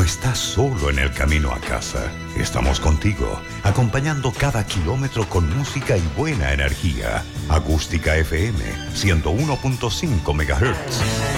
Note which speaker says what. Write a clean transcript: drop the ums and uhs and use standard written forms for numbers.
Speaker 1: estás solo en el camino a casa. Estamos contigo, acompañando cada kilómetro con música y buena energía. Acústica FM 101.5 MHz.